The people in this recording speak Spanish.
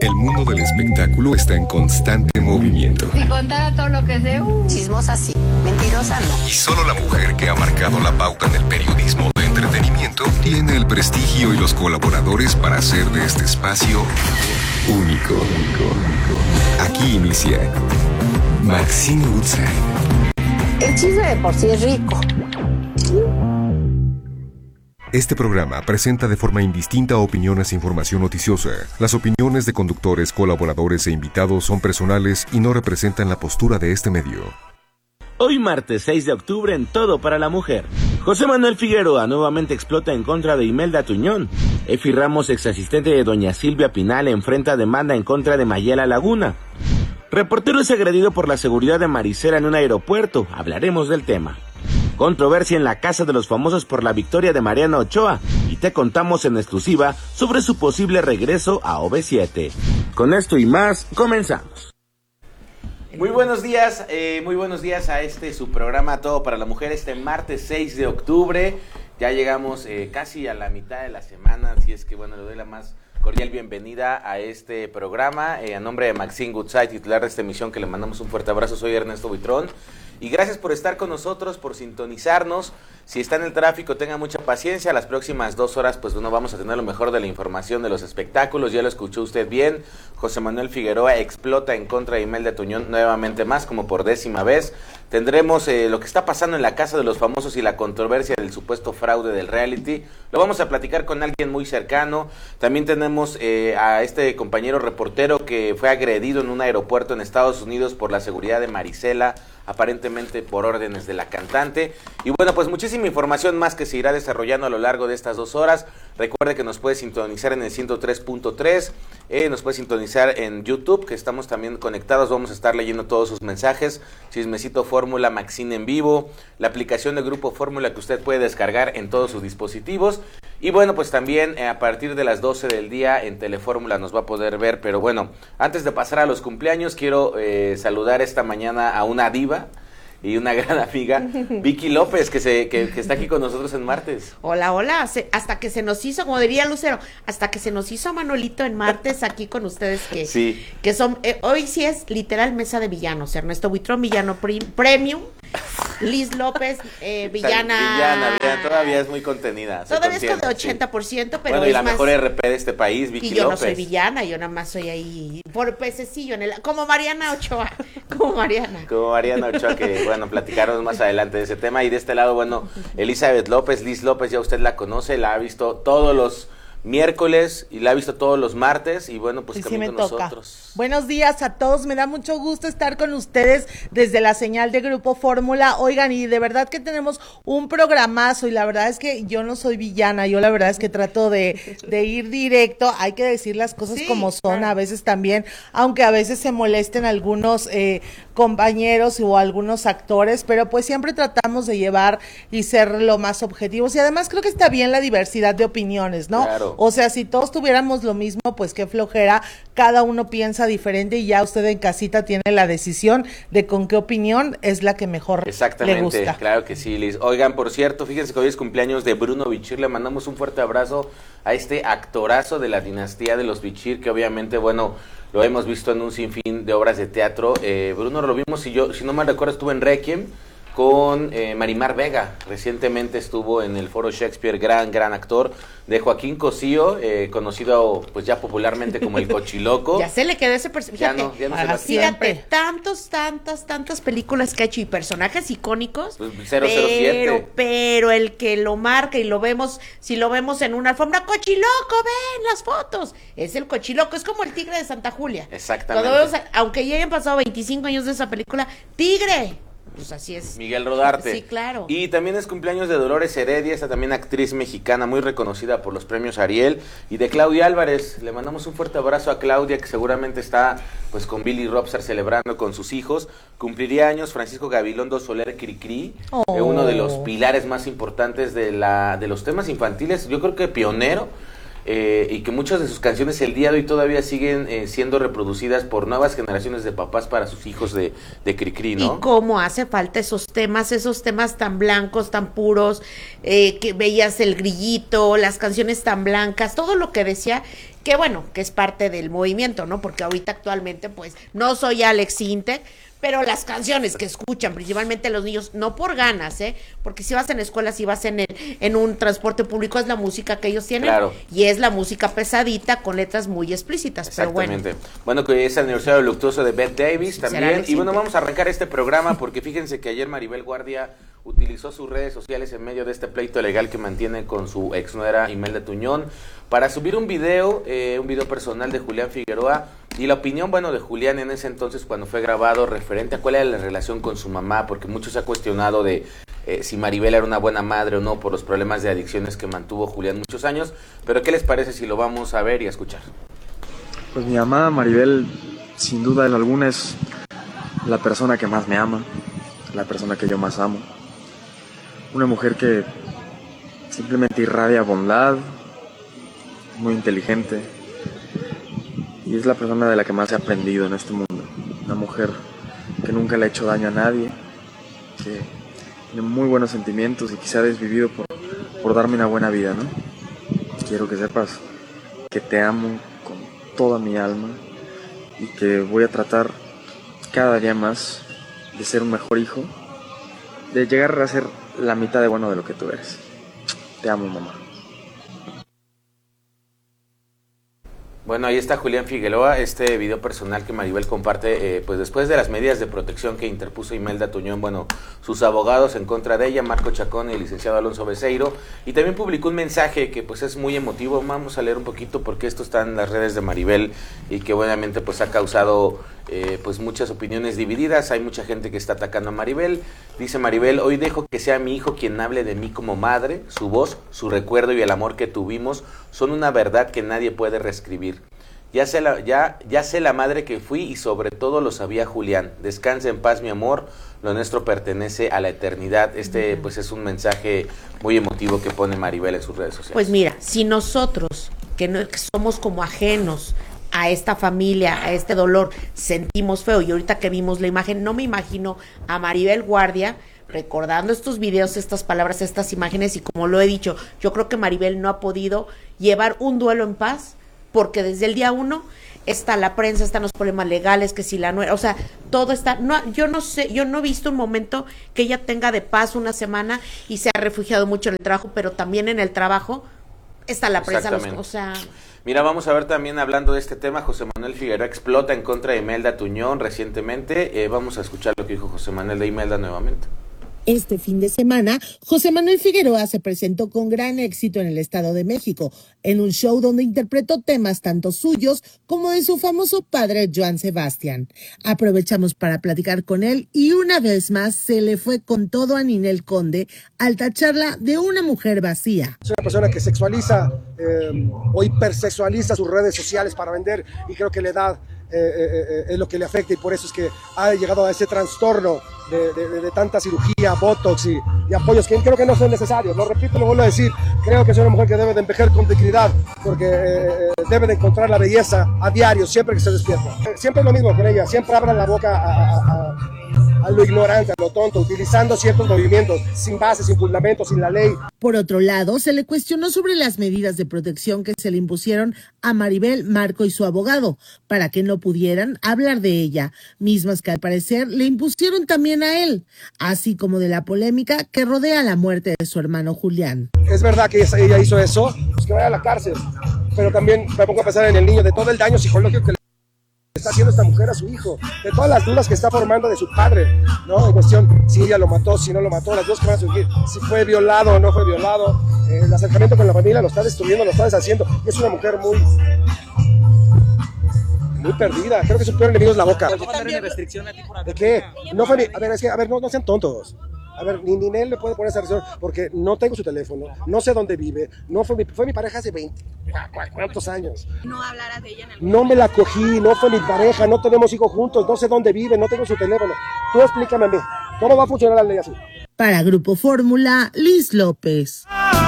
El mundo del espectáculo está en constante movimiento. Si contara todo lo que sé, chismosa sí, mentirosa no. Y solo la mujer que ha marcado la pauta en el periodismo de entretenimiento tiene el prestigio y los colaboradores para hacer de este espacio único. Aquí inicia Maxine Woodside. El chisme de por sí es rico. Este programa presenta de forma indistinta opiniones e información noticiosa. Las opiniones de conductores, colaboradores e invitados son personales y no representan la postura de este medio. Hoy martes 6 de octubre en Todo para la Mujer. José Manuel Figueroa nuevamente explota en contra de Imelda Tuñón. Efi Ramos, ex asistente de doña Silvia Pinal, enfrenta demanda en contra de Mayela Laguna. Reportero es agredido por la seguridad de Marisela en un aeropuerto. Hablaremos del tema. Controversia en la Casa de los Famosos por la victoria de Mariana Ochoa. Y te contamos en exclusiva sobre su posible regreso a OV7. Con esto y más, comenzamos. Muy buenos días a su programa Todo para la Mujer, este martes 6 de octubre. Ya llegamos casi a la mitad de la semana, así es que bueno, le doy la más cordial bienvenida a este programa. A nombre de Maxine Woodside, titular de esta emisión, que le mandamos un fuerte abrazo, soy Ernesto Buitrón. Y gracias por estar con nosotros, por sintonizarnos. Si está en el tráfico, tenga mucha paciencia. Las próximas 2 horas, pues bueno, vamos a tener lo mejor de la información de los espectáculos. Ya lo escuchó usted bien. José Manuel Figueroa explota en contra de Imelda Tuñón nuevamente más, como por 10ª vez. Tendremos lo que está pasando en la Casa de los Famosos y la controversia del supuesto fraude del reality. Lo vamos a platicar con alguien muy cercano. También tenemos a este compañero reportero que fue agredido en un aeropuerto en Estados Unidos por la seguridad de Marisela, aparentemente por órdenes de la cantante. Y bueno, pues muchísima información más que se irá desarrollando a lo largo de estas 2 horas. Recuerde que nos puede sintonizar en el 103.3, nos puede sintonizar en YouTube, que estamos también conectados. Vamos a estar leyendo todos sus mensajes. Chismecito Fórmula, Maxine en vivo, la aplicación de Grupo Fórmula que usted puede descargar en todos sus dispositivos. Y bueno, pues también a partir de las 12 del día en Telefórmula nos va a poder ver. Pero bueno, antes de pasar a los cumpleaños, quiero saludar esta mañana a una diva y una gran amiga, Vicky López, que está aquí con nosotros en martes. Hola, hasta que se nos hizo, como diría Lucero, hasta que se nos hizo Manolito en martes aquí con ustedes, sí, que son, hoy sí es literal mesa de villanos, Ernesto Buitrón, villano premium, Liz López, villana, todavía es muy contenida. Todavía es con de 80%, pero bueno, es y la más, mejor RP de este país, Vicky López. Y yo no soy villana, yo nada más soy ahí por pececillo, como Mariana Ochoa, como Mariana Ochoa, que bueno, platicaremos más adelante de ese tema. Y de este lado, bueno, Elizabeth López, Liz López, ya usted la conoce, la ha visto todos los miércoles y la ha visto todos los martes, y bueno, pues también con nosotros. Buenos días a todos, me da mucho gusto estar con ustedes desde la señal de Grupo Fórmula. Oigan, y de verdad que tenemos un programazo, y la verdad es que yo no soy villana, yo la verdad es que trato de ir directo. Hay que decir las cosas como son, a veces también, aunque a veces se molesten algunos compañeros o algunos actores, pero pues siempre tratamos de llevar y ser lo más objetivos, y además creo que está bien la diversidad de opiniones, ¿no? Claro. O sea, si todos tuviéramos lo mismo, pues qué flojera, cada uno piensa diferente y ya usted en casita tiene la decisión de con qué opinión es la que mejor le gusta. Claro que sí, Liz. Oigan, por cierto, fíjense que hoy es cumpleaños de Bruno Bichir, le mandamos un fuerte abrazo a este actorazo de la dinastía de los Bichir, que obviamente, bueno, lo hemos visto en un sinfín de obras de teatro. Bruno lo vimos, si no mal recuerdo, estuvo en Requiem con Marimar Vega. Recientemente estuvo en el Foro Shakespeare, gran actor. De Joaquín Cosío, conocido pues ya popularmente como el Cochiloco. Ya se le quedó ese personaje. Ya no se lo fíjate, tantas películas que ha hecho y personajes icónicos. Pues 007. Pero el que lo marca y lo vemos, si lo vemos en una alfombra, Cochiloco, ven las fotos. Es el Cochiloco, es como el Tigre de Santa Julia. Exactamente. Aunque ya hayan pasado 25 años de esa película, Tigre. Pues así es. Miguel Rodarte. Sí, claro. Y también es cumpleaños de Dolores Heredia, esta también actriz mexicana muy reconocida por los premios Ariel, y de Claudia Álvarez. Le mandamos un fuerte abrazo a Claudia, que seguramente está pues con Billy Robster celebrando con sus hijos. Cumpliría años Francisco Gabilondo Soler Cricri, uno de los pilares más importantes de los temas infantiles, yo creo que pionero. Y que muchas de sus canciones el día de hoy todavía siguen siendo reproducidas por nuevas generaciones de papás para sus hijos de Cricri, ¿no? Y cómo hace falta esos temas tan blancos, tan puros, que veías el grillito, las canciones tan blancas, todo lo que decía, que bueno, que es parte del movimiento, ¿no? Porque ahorita actualmente, pues, no soy Alex Intec, pero las canciones que escuchan, principalmente los niños, no por ganas, porque si vas en escuelas, si vas en un transporte público, es la música que ellos tienen, claro. Y es la música pesadita con letras muy explícitas, pero bueno. Bueno, que es el aniversario luctuoso de Bette Davis también, y bueno, vamos a arrancar este programa porque fíjense que ayer Maribel Guardia utilizó sus redes sociales en medio de este pleito legal que mantiene con su exnuera Imelda Tuñón para subir un video personal de Julián Figueroa y la opinión, bueno, de Julián en ese entonces cuando fue grabado referente a cuál era la relación con su mamá, porque muchos se ha cuestionado de si Maribel era una buena madre o no por los problemas de adicciones que mantuvo Julián muchos años, pero ¿qué les parece si lo vamos a ver y a escuchar? Pues mi amada Maribel, sin duda alguna, es la persona que más me ama, la persona que yo más amo. Una mujer que simplemente irradia bondad, muy inteligente, y es la persona de la que más he aprendido en este mundo. Una mujer que nunca le ha hecho daño a nadie, que tiene muy buenos sentimientos y que se ha desvivido por darme una buena vida, ¿no? Quiero que sepas que te amo con toda mi alma y que voy a tratar cada día más de ser un mejor hijo, de llegar a ser la mitad de bueno de lo que tú eres. Te amo, mamá. Bueno, ahí está Julián Figueroa, este video personal que Maribel comparte, pues después de las medidas de protección que interpuso Imelda Tuñón, bueno, sus abogados en contra de ella, Marco Chacón y el licenciado Alonso Beceiro, y también publicó un mensaje que pues es muy emotivo. Vamos a leer un poquito porque esto está en las redes de Maribel y que obviamente pues ha causado pues muchas opiniones divididas. Hay mucha gente que está atacando a Maribel. Dice Maribel: hoy dejo que sea mi hijo quien hable de mí como madre. Su voz, su recuerdo y el amor que tuvimos son una verdad que nadie puede reescribir. Ya sé la madre que fui y sobre todo lo sabía Julián. Descanse en paz, mi amor. Lo nuestro pertenece a la eternidad. Pues es un mensaje muy emotivo que pone Maribel en sus redes sociales. Pues mira, si nosotros que somos como ajenos a esta familia, a este dolor, sentimos feo, y ahorita que vimos la imagen, no me imagino a Maribel Guardia recordando estos videos, estas palabras, estas imágenes, y como lo he dicho, yo creo que Maribel no ha podido llevar un duelo en paz, porque desde el día 1 está la prensa, están los problemas legales, que si la nuera, o sea, todo está, yo no sé, yo no he visto un momento que ella tenga de paz una semana, y se ha refugiado mucho en el trabajo, pero también en el trabajo está la prensa, o sea... Mira, vamos a ver también, hablando de este tema, José Manuel Figueroa explota en contra de Imelda Tuñón recientemente. Vamos a escuchar lo que dijo José Manuel de Imelda nuevamente. Este fin de semana, José Manuel Figueroa se presentó con gran éxito en el Estado de México, en un show donde interpretó temas tanto suyos como de su famoso padre Joan Sebastián. Aprovechamos para platicar con él y una vez más se le fue con todo a Ninel Conde al tacharla de una mujer vacía. Es una persona que sexualiza o hipersexualiza sus redes sociales para vender, y creo que la edad es lo que le afecta, y por eso es que ha llegado a ese trastorno de tanta cirugía, botox y apoyos que creo que no son necesarios. Lo repito, lo vuelvo a decir, creo que es una mujer que debe de envejecer con dignidad, porque debe de encontrar la belleza a diario, siempre que se despierta. Siempre es lo mismo con ella, siempre abran la boca a lo ignorante, a lo tonto, utilizando ciertos movimientos sin base, sin fundamento, sin la ley. Por otro lado, se le cuestionó sobre las medidas de protección que se le impusieron a Maribel, Marco y su abogado, para que no pudieran hablar de ella, mismas que al parecer le impusieron también a él, así como de la polémica que rodea la muerte de su hermano Julián. Es verdad que ella hizo eso, pues que vaya a la cárcel, pero también me pongo a pensar en el niño, de todo el daño psicológico que le está haciendo esta mujer a su hijo, de todas las dudas que está formando de su padre, ¿no? En cuestión, si ella lo mató, si no lo mató, las dudas que van a surgir, si fue violado o no fue violado. El acercamiento con la familia lo está destruyendo, lo está deshaciendo. Es una mujer muy perdida. Creo que su peor enemigo es la boca. ¿De qué? No fue no sean tontos. A ver, ni Ninel le puede poner esa restricción porque no tengo su teléfono, no sé dónde vive, fue mi pareja hace 20, ¿cuántos años? No hablaras de ella en el... No me la cogí, no fue mi pareja, no tenemos hijos juntos, no sé dónde vive, no tengo su teléfono. Tú explícame a mí, ¿cómo va a funcionar la ley así? Para Grupo Fórmula, Liz López.